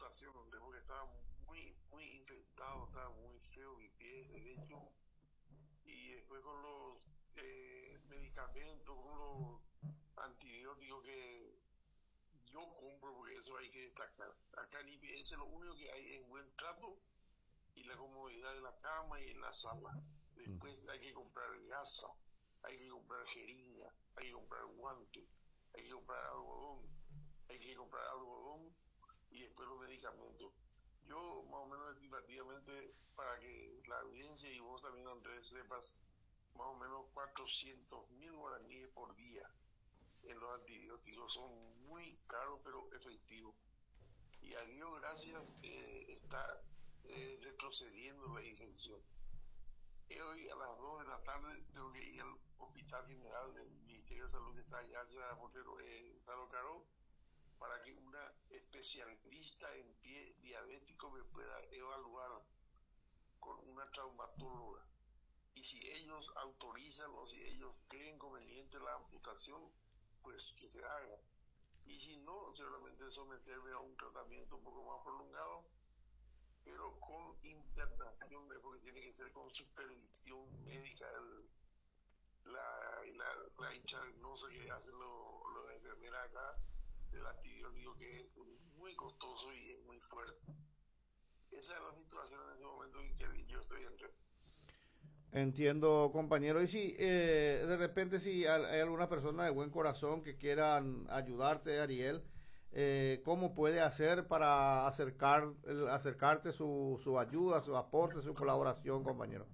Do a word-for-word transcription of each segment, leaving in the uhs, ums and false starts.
amputación, donde porque estaba muy, muy infectado, estaba muy feo mi pie derecho, y después con los eh, medicamentos, con los antibióticos que yo compro, porque eso hay que destacar. Acá en I P S lo único que hay es buen trato y la comodidad de la cama y en la sala. Después hay que comprar gasa, hay que comprar jeringa, hay que comprar guantes, hay que comprar algodón, hay que comprar algodón y después los medicamentos. Yo más o menos estimativamente, para que la audiencia y vos también, Andrés, sepas, más o menos cuatrocientos mil guaraníes por día en los antibióticos. Son muy caros pero efectivos. Y a Dios gracias eh, está eh, retrocediendo la infección. Hoy a las dos de la tarde tengo que ir al Hospital General del Ministerio de Salud que está allá hacia Montero, eh, Salo Caro, para que una especialista en pie diabético me pueda evaluar con una traumatóloga. Y si ellos autorizan o si ellos creen conveniente la amputación, pues que se haga. Y si no, solamente someterme a un tratamiento un poco más prolongado, pero con internación, porque tiene que ser con supervisión médica, el, la, la, la hincha no sé qué hacen los lo de enfermera acá, del antibiótico, que es muy costoso y es muy fuerte. Esa es la situación en este momento en que yo estoy entre. Entiendo, compañero. Y si eh, de repente si hay, hay alguna persona de buen corazón que quieran ayudarte, Ariel, eh, ¿cómo puede hacer para acercar el- acercarte su, su ayuda, su aporte, su colaboración, compañero?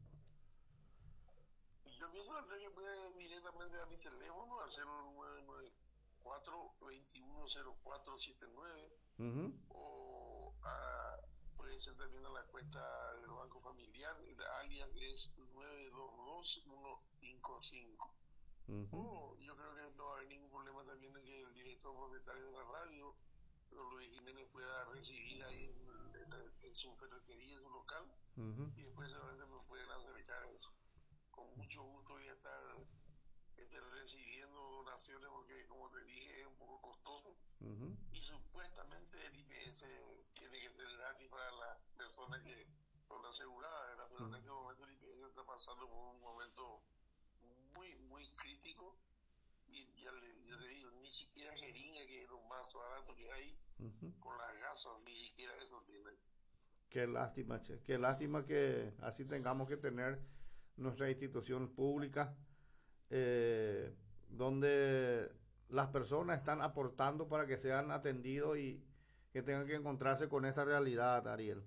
Yo pienso que puede directamente a mi teléfono al cero nueve nueve cuatro, dos uno cero cuatro siete nueve, Ujú, o a, puede ser también a la cuenta del Banco Familiar, el alias es nueve dos dos uno cinco cinco. ujú. O yo creo que no hay ningún problema también en que el director propietario de la radio, Luis Jiménez, pueda recibir ahí en, en, en su ferretería, en su local, Ujú, y después solamente nos pueden acercar eso. Con mucho gusto voy a estar este, recibiendo donaciones porque, como te dije, es un poco costoso ujú. y supuestamente el I P S tiene que ser gratis para las personas que son aseguradas, ¿verdad? Pero en este momento el I P S está pasando por un momento muy, muy crítico y ya le, yo te digo, ni siquiera jeringa, que es lo más barato que hay, con las gasas, ni siquiera eso tiene. Qué lástima, che. Qué lástima que así tengamos que tener nuestra institución pública, eh, donde las personas están aportando para que sean atendidos y que tengan que encontrarse con esta realidad, Ariel.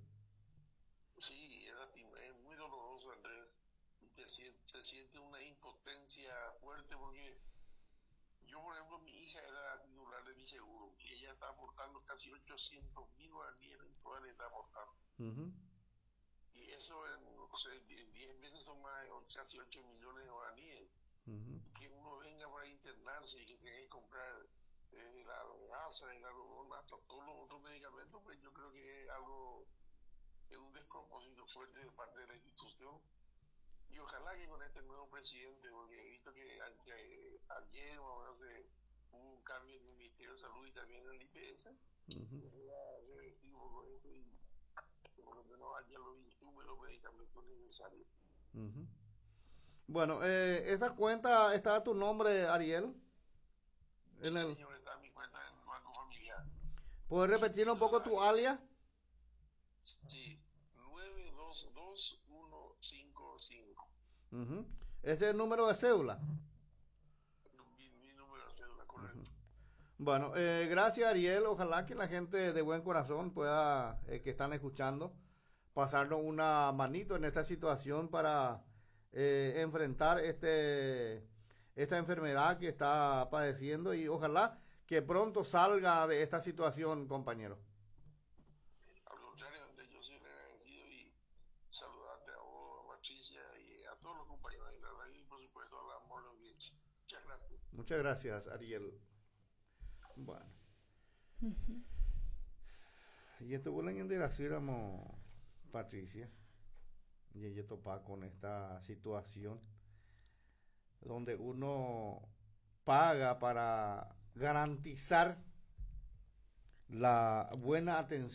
Sí, es, lastima, es muy doloroso, Andrés. Se siente, se siente una impotencia fuerte porque yo, por ejemplo, mi hija era titular de mi seguro y ella está aportando casi ochocientos mil guaraníes mensuales, le está aportando. Ujú, Y eso en, no sé, en diez meses son más de casi ocho millones de guaraníes. ujú. Y que uno venga para internarse y que tenga que comprar desde la gasa, el algodón, hasta todos los otros medicamentos, pues yo creo que es algo, es un despropósito fuerte de parte de la institución. Y ojalá que con este nuevo presidente, porque he visto que, que ayer o menos se, hubo un cambio en el Ministerio de Salud y también en el I P S, Ujú, que sea revertir un poco eso y que por lo menos haya los insumos y los medicamentos necesarios. ujú. Bueno, eh, esta cuenta está a tu nombre, Ariel. En Sí, el, señor, está en mi cuenta en el Banco Familiar. ¿puedes Y repetir un el poco tu alias, alias? sí, nueve dos dos uno cinco cinco. Ujú. Ese es el número de cédula. Mi, mi número de cédula, correcto. Bueno, eh, gracias, Ariel. Ojalá que la gente de buen corazón pueda, eh, que están escuchando, pasarnos una manito en esta situación para eh, enfrentar este, esta enfermedad que está padeciendo y ojalá que pronto salga de esta situación, compañero. Al contrario, yo soy agradecido y saludarte a vos, a Patricia y a todos los compañeros de la radio y por supuesto a la amor de audiencia. Muchas gracias. Muchas gracias, Ariel. Bueno, y estuvo leyendo de la Patricia, y ella topa con esta situación donde uno paga para garantizar la buena atención